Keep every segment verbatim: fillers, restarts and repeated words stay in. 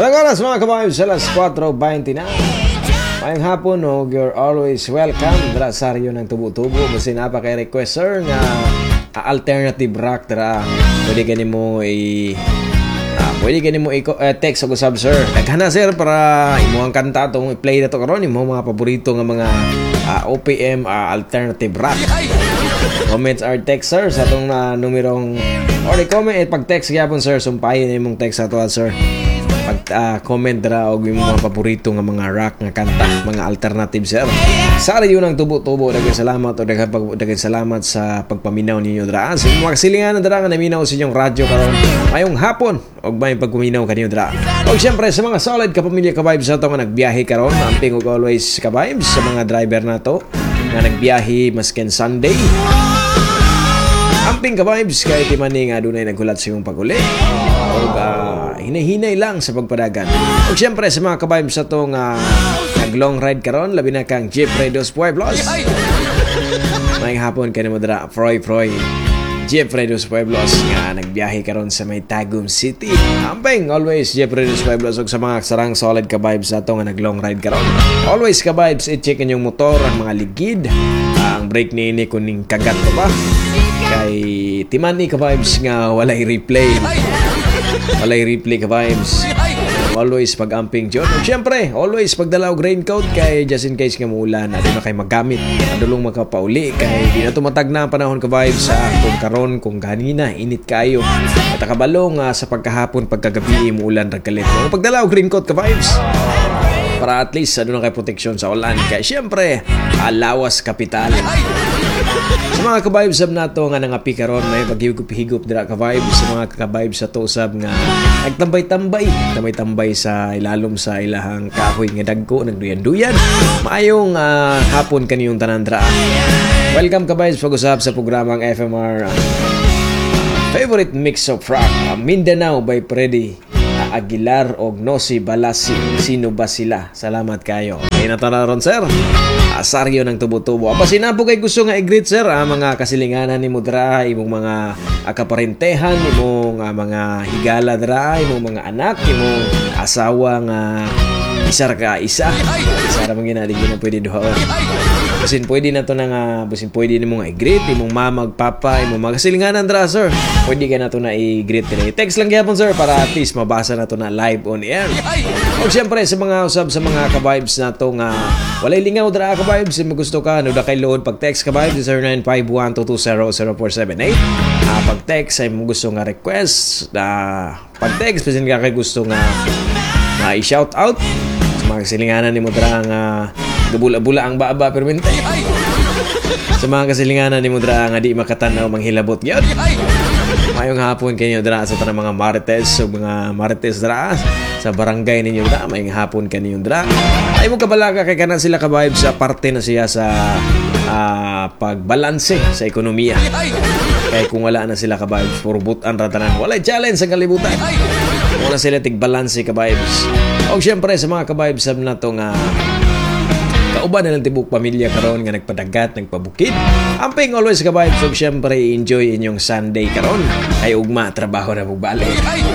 Ang oras mga kabayo sa alas four twenty na. Mayang hapon o you're always welcome. Dra saryo ng tubo-tubo. Basta napa kay requester nga uh, alternative rock. Dra pwede ganin mo i... Uh, pwede ganin mo i-text uh, o sub sir. Naghana sir para imuhang kanta itong i-play na ito karon. Imuhang mga paborito nga mga uh, O P M uh, alternative rock. Comments are text sir sa itong uh, numerong or i-comment pag text gyapon sir. Sumpahin na imong text ato sir. Pag uh, comment dra og imong mga paborito nga mga rock nga kanta, mga alternative sir. Sari yun ang tubo-tubo. Daghang salamat o daghang, daghang salamat sa pagpaminaw ninyo dra. Sa mga kasilingan dra nga naminaw sa inyong radyo karon mayong hapon og may pagpaminaw kanyo dra. Og syempre sa mga solid kapamilya ka vibes ato nga nagbiyahe karon, amping og always ka vibes sa mga driver nato nga nagbiyahe masken Sunday. Amping ka vibes kay timani nga dunay naghulat sa imong pag-uli. Og uh, hinay-hinay lang sa pagpadagan. Og syempre sa mga ka-vibes sa itong uh, nag-long ride karon, labi na kang Jeffrey dos Pueblos. May hapon ka na mo dra, Froy Froy. Jeffrey dos Pueblos nga nagbiyahe karon sa may Tagum City. Amping always Jeffrey dos Pueblos. Og sa mga sarang solid ka-vibes sa ito nga nag-long ride karon. Always ka-vibes, i-check inyong motor, ang mga ligid, uh, ang brake ni ini kuning kagat ko ba? Kay timani ka-vibes nga walay replay. Walay replay ka-vibes. Always pag-amping John. At syempre, always pagdala og raincoat kay just in case nga muulan at na kay magamit. Adulong magkapauli kay di na tumatag na ang panahon ka-vibes sa kung karon kung ganina init kayo. At akabalong uh, sa pagkahapon pagkagabi muulan ragkalit. Kung pagdala og raincoat ka-vibes para at least ano na kay protection sa ulan. Kaya syempre, alawas kapital. Sa mga ka-vibes sab nato nga nangapi karon may paghigop-higop dira ka-vibes sa mga ka-vibes sa to sab nga nagtambay-tambay, tambay-tambay sa ilalom sa ilahang kahoy nga dagko nagduyan-duyan. Maayong uh, hapon kaniyong tanan dra. Welcome ka-vibes pag-usab sa programang F M R uh, favorite mix of rock uh, Mindanao by Freddy Aguilar og Nosy Balasi. Sino ba sila? Salamat kayo. Ay natararon sir. Asaryo ng tubo-tubo. Apa sinapo kay gusto nga i-greet sir ah, mga kasilinganan ni mo dra, imong mga ah, kaparentehan, imong ah, mga higala dra, imong mga anak, imong asawa nga isar ka isa. Isa ra man ginali na pwede duhaon. Basin pwede na to na nga, basin pwede nimo nga i-greet imong mama, papa, imong mga kasilinganan dra sir. Pwede ka na to na i-greet nila. Text lang gyapon sir para at least mabasa na to na live on air. O syempre sa mga usab sa mga ka-vibes na to nga walay lingaw dra ka-vibes, kung gusto ka no da kay load pag text ka-vibes zero nine five one two two zero zero four seven eight. Ah, pag text ay mo gusto nga request na pag text basin ka kay gusto nga na i-shout out sa mga kasilinganan ni mo dra nga gabula-bula ang baba permente. Sa mga kasilinganan ni mo dra nga di makatanaw manghilabot gyud. Mayong hapon kayo dra sa tanang mga marites o mga marites dra sa barangay ninyo dra. Mayong hapon kayo dra. Ay mo kabalaga kay kanan sila ka-vibes sa parte na siya sa uh, pagbalanse sa ekonomiya. Kaya kung wala na sila ka-vibes, puro butan ratanan. Walay challenge sa kalibutan. Wala sila tig-balanse ka-vibes. O syempre sa mga ka-vibes na to nga kauban na ng tibok pamilya karon nga nagpadagat, nagpabukid. Amping always ka-vibes. So syempre enjoy inyong Sunday karon. Ay ugma trabaho na balik.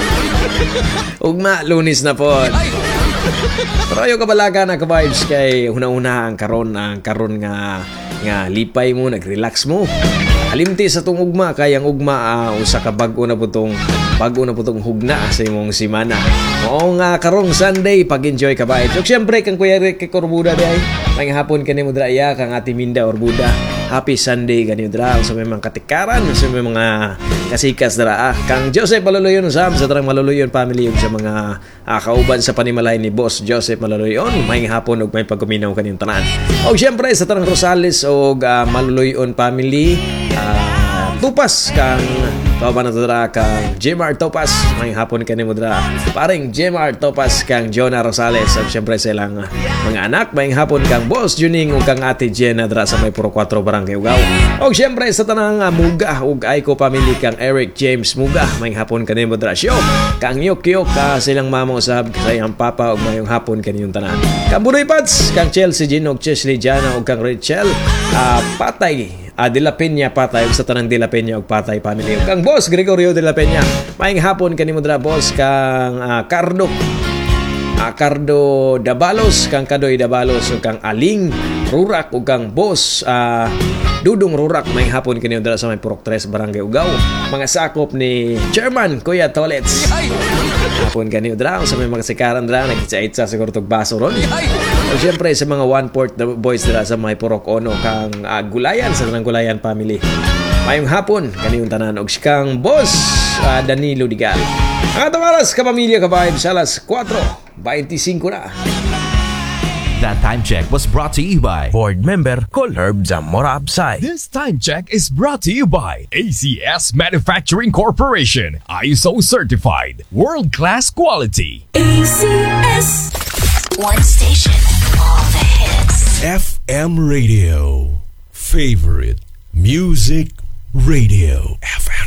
Ugma Lunes na po. Pero yung kabalaga na ka-vibes kay una-una ang karon ang karon nga nga lipay mo, nag-relax mo. Alimti sa tong ugma kay ang ugma uh, usa ka bag-o na putong bag-o na putong hugna sa imong semana. Oo nga karong Sunday pag-enjoy ka ba? So syempre kang Kuya Rick kay Corbuda day. May hapon kanimo dra iya kang Ate Minda Orbuda. Happy Sunday kanimo dra sa may mga katikaran, sa may mga kasikas dra. Ah, kang Joseph Maluluyon Sam sa tarang Maluluyon family ug sa mga ah, kauban sa panimalay ni Boss Joseph Maluluyon. May hapon ug may pagkuminaw kaniyong tanan. Og syempre sa tarang Rosales ug uh, Maluluyon family uh, tupas kang kauban na dra kang Jemar Topas. May hapon kanimo dra paring Jemar Topas kang Jonah Rosales ug syempre sa ilang mga anak. May hapon kang Boss Juning ug kang Ate Jenna dra sa may Puro Cuatro Barangay Ugao. Og syempre sa tanang uh, Muga ug Aiko family kang Eric James Muga. May hapon kanimo dra show kang Yok-Yok ka silang mama usab sa iyang papa ug mayong hapon kaniyong tanan. Kang Budoy Pats kang Chelsea Jean ug Chesley Jana ug kang Rachel uh, Patay uh, De La Peña Patay ug sa tanang De La Peña ug Patay family ug kang Boss Gregorio De La Peña. Maayong hapon kanimo dra boss kang uh, Cardo uh, Cardo Dabalos, kang Kadoy Dabalos, o kang Aling Rurak, o kang Boss uh, Dudong Rurak. May hapon kaniyo dala sa may Purok tres, Barangay Ugao. Mga sakop ni Chairman Kuya Tolets. Hapon kaniyo dala sa may mga sikaran dala, nagkitsa-itsa sa kurtog baso ron. O siyempre sa mga one-fourth boys dala sa may Purok Ono, kang uh, Gulayan, sa tanang Gulayan family. Mayong hapon kaniyong tanan, og kang Boss uh, Danilo Digal. Ang atong oras, kapamilya, ka-vibes, alas kwatro twenty-five na. That time check was brought to you by board member Colherb Zamora Absay. This time check is brought to you by A C S Manufacturing Corporation, I S O certified, world-class quality. A C S, one station, all the hits. F M Radio, favorite music radio. F M